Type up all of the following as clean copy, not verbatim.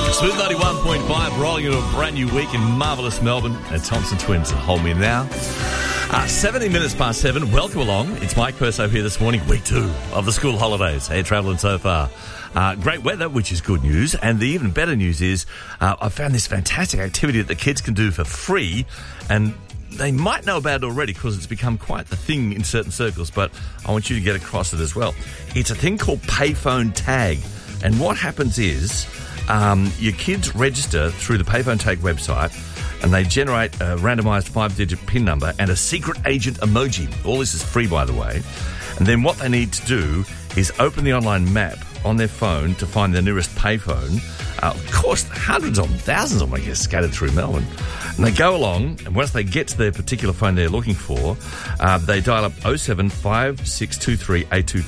Smooth 91.5, rolling into a brand new week in marvellous Melbourne. And Thompson Twins hold me now. 17 minutes past 7. Welcome along. It's Mike Perso here this morning, week 2 of the school holidays. How are you travelling so far? Great weather, which is good news. And the even better news is I found this fantastic activity that the kids can do for free. And they might know about it already because it's become quite the thing in certain circles. But I want you to get across it as well. It's a thing called Payphone Tag. And what happens is your kids register through the Payphone Tag website and they generate a randomised 5-digit PIN number and a secret agent emoji. All this is free, by the way. And then what they need to do is open the online map on their phone to find their nearest payphone. Of course, hundreds of them, thousands of them, I guess, scattered through Melbourne. And they go along, and once they get to their particular phone they're looking for, they dial up 07 5623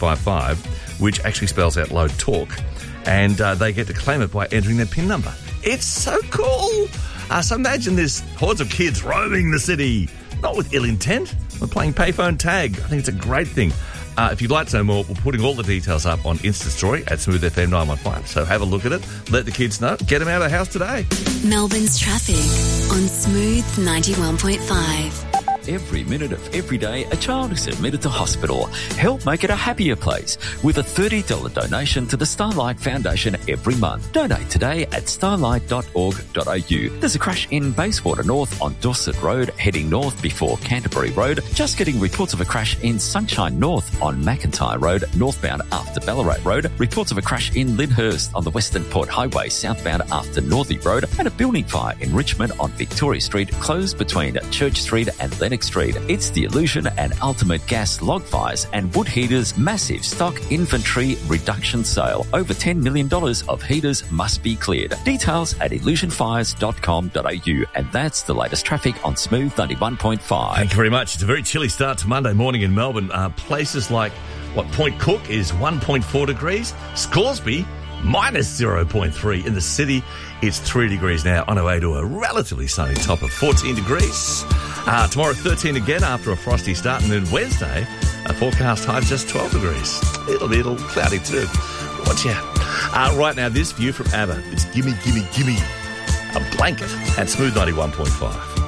8255, which actually spells out load talk. And they get to claim it by entering their PIN number. It's so cool. So imagine there's hordes of kids roaming the city, not with ill intent. We're playing Payphone Tag. I think it's a great thing. If you'd like to know more, we're putting all the details up on Insta Story at Smooth FM 915. So have a look at it. Let the kids know. Get them out of the house today. Melbourne's traffic on Smooth 91.5. Every minute of every day, a child is admitted to hospital. Help make it a happier place with a $30 donation to the Starlight Foundation every month. Donate today at starlight.org.au. There's a crash in Bayswater North on Dorset Road, heading north before Canterbury Road. Just getting reports of a crash in Sunshine North on McIntyre Road, northbound after Ballarat Road. Reports of a crash in Lyndhurst on the Western Port Highway, southbound after Northey Road. And a building fire in Richmond on Victoria Street, closed between Church Street and Lennox Street. It's the Illusion and Ultimate Gas log fires and wood heaters massive stock inventory reduction sale. Over $10 million of heaters must be cleared. Details at illusionfires.com.au. And that's the latest traffic on Smooth 91.5. Thank you very much. It's a very chilly start to Monday morning in Melbourne. Places like, Point Cook is 1.4 degrees. Scoresby, minus 0.3. In the city, it's 3 degrees now, on our way to a relatively sunny top of 14 degrees. Tomorrow, 13 again after a frosty start. And then Wednesday, a forecast high of just 12 degrees. It'll be a little cloudy too. Watch out. Right now, this view from ABBA. It's Gimme, Gimme, Gimme. A blanket at Smooth 91.5.